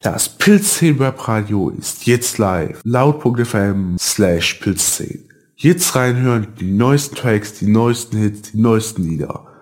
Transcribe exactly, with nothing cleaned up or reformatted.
Das Pilzszenen Webradio ist jetzt live. Laut.fm slash Pilzszenen. Jetzt reinhören, die neuesten Tracks, die neuesten Hits, die neuesten Lieder.